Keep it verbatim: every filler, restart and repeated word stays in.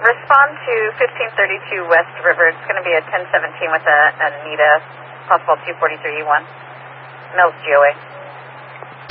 Respond to fifteen thirty-two West River. It's going to be a ten seventeen with a Anita, possible two forty-three E one. Mills G O A.